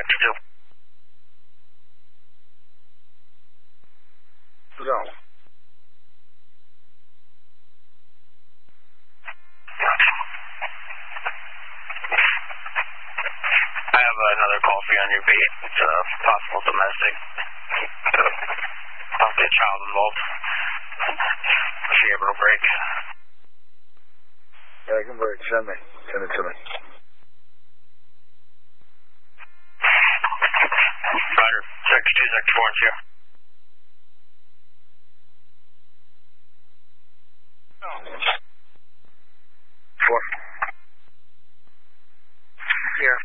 52. No. I have another call for you on your beat. It's a possible domestic. Possibly a child involved. Is she able to break? Yeah, I can break. Send it to me. Ryder, Sector 2, Sector 4, it's here. Four. Here.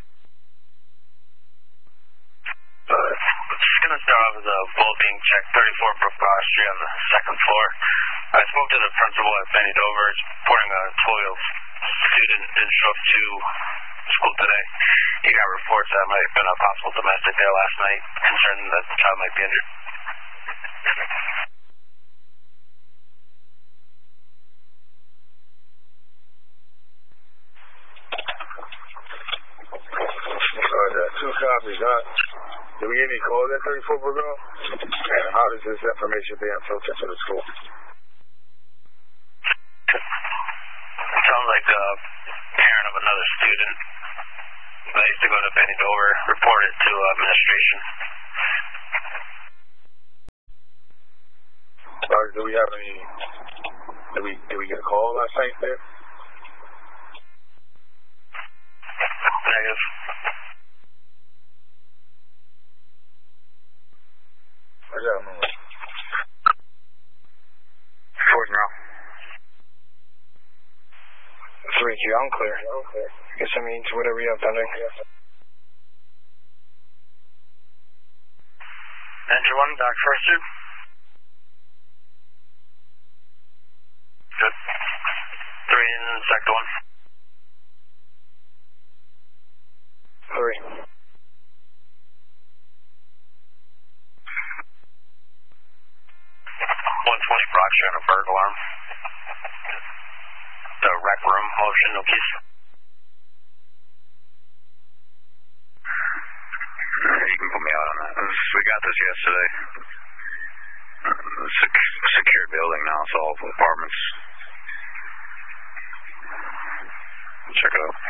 Just going to start off with a full being checked, 34 Brook Broad Street on the second floor. I spoke to the principal at Benny Dover. He's reporting a 12-year-old student didn't show up to school today. He got reports that might have been a possible domestic there last night, concerning that the child might be injured. Two copies, huh? Did we get any calls at 34 Brook? And how does this information being filtered to the school? It sounds like a parent of another student that used to go to Benny Dover reported to administration. Do we have any? Did we get a call last night there? Negative. I got a number. Fourth row. 3Q, I'm clear. Guess that means whatever you have pending. Enter 1, back first, sir. Good. 3 in Sector 1. 3. 120 Broad Street on a burglar alarm. The rec room motion, no keys. You can put me out on that. We got this yesterday. Secure building now, it's all apartments. Check it out.